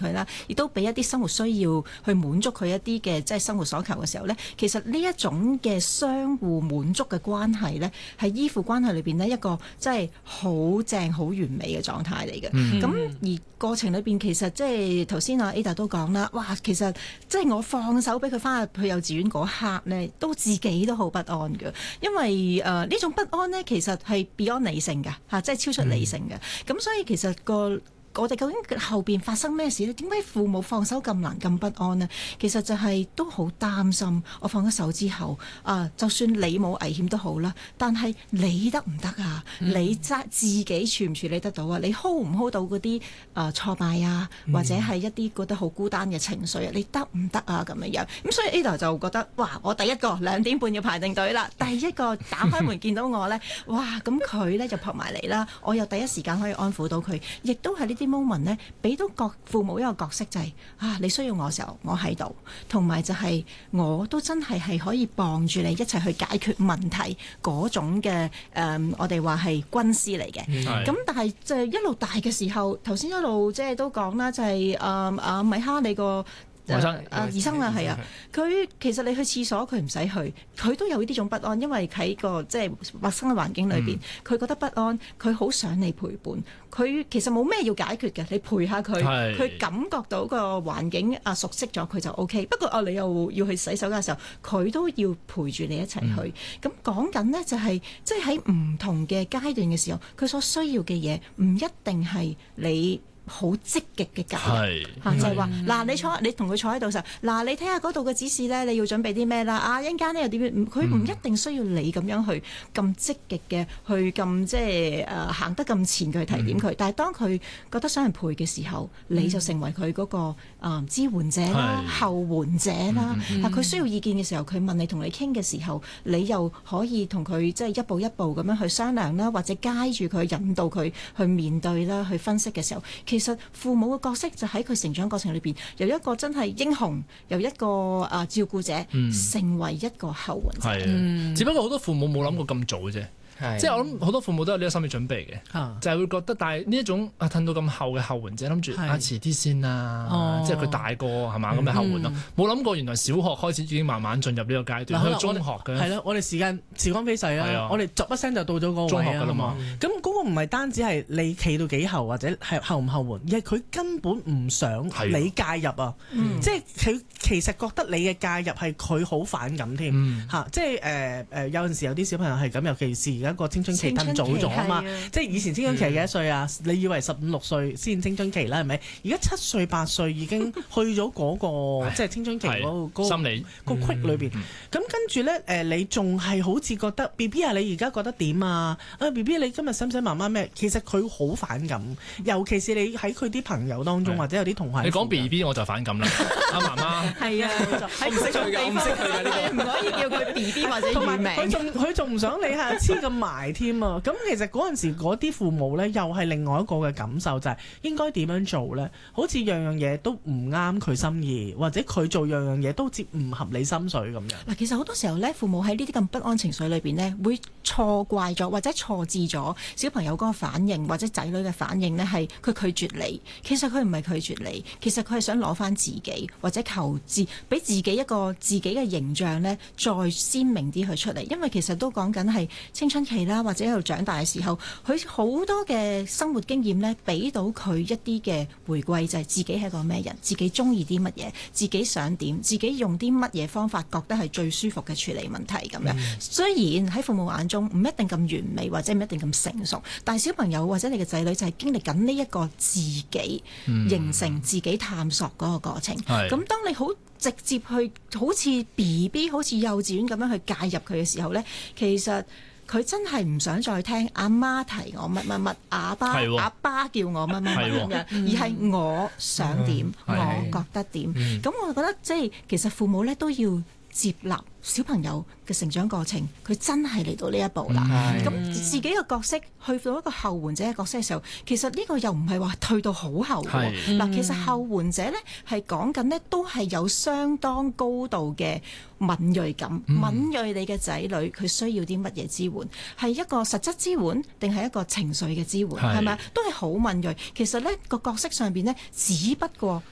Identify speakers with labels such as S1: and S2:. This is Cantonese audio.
S1: 佢啦，亦都俾一啲生活需要去滿足佢一啲嘅即係生活所求嘅時候咧，其實呢一種嘅相互滿足嘅關係咧，係依附關係裏邊呢一個即係好正好完美嘅狀態嚟嘅。咁而過程裏邊其實即係頭先阿 Ada 都講啦，哇，其實即係我放手俾佢翻去幼稚園嗰刻咧，都自己都好不安嘅，因為呢種不安咧其實係 beyond 理性嘅嚇，即係超出理性嘅。咁所以其實我哋究竟後邊發生咩事呢？點解父母放手咁難咁不安呢？其實就係都好擔心，我放咗手之後，就算你冇危險都好啦，但係你得唔得啊？你自己處唔處理得到啊？你 hold 唔 hold 到嗰啲挫敗啊，或者係一啲覺得好孤單嘅情緒啊？你得唔得啊？咁樣咁所以 Ada 就覺得哇！我第一個2點半要排定隊啦，第一個打開門見到我呢，哇！咁佢呢就撲埋嚟啦，我又第一時間可以安撫到佢，亦都係呢啲 moment 咧，俾到父母一個角色就係你需要我嘅時候，我喺度，同埋就係我都真係可以幫住你一齊去解決問題嗰種嘅我哋話係軍師嚟嘅。咁但係就係一路大嘅時候，頭先一路即係都講啦，就係米哈你個醫生啊，係啊，佢其實你去廁所佢唔使去，佢都有呢種不安，因為喺個即係陌生嘅環境裏邊，佢覺得不安，佢好想你陪伴，佢其實冇咩要解決嘅，你陪下佢，佢感覺到個環境熟悉咗，佢就 OK。不過你又要去洗手間嘅時候，佢都要陪住你一齊去。咁講緊呢，就係即係喺唔同嘅階段嘅時候，佢所需要嘅嘢唔一定係你好積極嘅介入，就係話嗱，你同佢坐喺度時候，嗱，你睇下嗰度嘅指示咧，你要準備啲咩啦？一陣間咧又點樣？佢唔一定需要你咁樣去咁積極嘅，去咁即係行得咁前去提點佢。但係當佢覺得想人陪嘅時候，你就成為佢嗰個支援者啦、後援者啦。佢需要意見嘅時候，佢問你同你傾嘅時候，你又可以同佢即係一步一步咁樣去商量啦，或者街住佢、引導佢去面對啦、去分析嘅時候。其實父母嘅角色就喺佢成長過程裏邊，由一個真係英雄，由一個照顧者，成為一個後援者。
S2: 只不過好多父母冇諗過咁早啫。即係我諗好多父母都有呢個心理準備嘅，就係會覺得，但係呢一種褪到咁後嘅後援者，諗住遲啲先啦，即係佢大個係嘛咁嘅後援咯，冇諗過原來小學開始已經慢慢進入呢個階段，去到中學嘅係咯，
S3: 我哋時光飛逝啦，我哋作一聲就到咗嗰個
S2: 中學㗎啦嘛。
S3: 咁嗰個唔係單止係你企到幾後或者係後唔後援，而係佢根本唔想你介入啊，即係佢其實覺得你嘅介入係佢好反感添嚇，即係有陣時有啲小朋友係咁，尤其是而家個青春期更早咗啊嘛，即係以前青春期幾多歲啊？你以為15、16歲先青春期啦，係咪？而家7歲8歲已經去咗嗰個即係青春期嗰個
S2: 心理
S3: 個 quick 裏邊。咁跟住咧你仲係好似覺得 BB 啊，你而家覺得點啊？BB 你今日使唔使媽媽咩？其實佢好反感，尤其是你喺佢啲朋友當中或者有啲同學。
S2: 你講 BB 我就反感啦，阿媽媽
S1: 係啊，喺唔識佢嘅，唔識佢嘅呢個，唔可以叫佢 BB 或者乳名。
S3: 佢仲唔想你係黐咁埋添啊！咁其實嗰陣時嗰啲父母咧，又係另外一個嘅感受，就係應該點樣做咧？好似樣樣嘢都唔啱佢心意，或者佢做樣樣嘢都接唔合你心水咁樣。
S1: 嗱，其實好多時候咧，父母喺呢啲咁不安情緒裏邊呢，會錯怪咗或者錯置咗小朋友嗰個反應或者仔女嘅反應呢，係佢拒絕你。其實佢唔係拒絕你，其實佢係想攞翻自己或者求自俾自己一個自己嘅形象呢，再鮮明啲去出嚟。因為其實都講緊係青春期啦，或者喺度長大嘅時候，佢好多嘅生活經驗呢，俾到佢一啲嘅回歸，就係自己係個咩人，自己中意啲乜嘢，自己想點，自己用啲乜嘢方法覺得係最舒服嘅處理問題咁樣。雖然喺父母眼中唔一定咁完美，或者唔一定咁成熟，但係小朋友或者你嘅仔女就係經歷緊呢一個自己形成、自己探索嗰個過程。咁當你好直接去好似 BB 好似幼稚園咁樣去介入佢嘅時候呢，其實佢真係唔想再聽阿媽提我乜乜乜，阿爸叫我乜乜乜咁樣，而係我想點，我覺得點。咁我覺得即係其實父母咧都要接納小朋友嘅成長過程，佢真係嚟到呢一步啦。咁自己嘅角色去到一個後援者嘅角色嘅時候，其實呢個又唔係話退到好後喎。嗱，其實後援者呢係講緊呢都係有相當高度嘅敏鋭感，敏鋭你嘅仔女佢需要啲乜嘢支援，係一個實質支援定係一個情緒嘅支援，係咪？都係好敏鋭。其實呢個角色上邊呢，只不過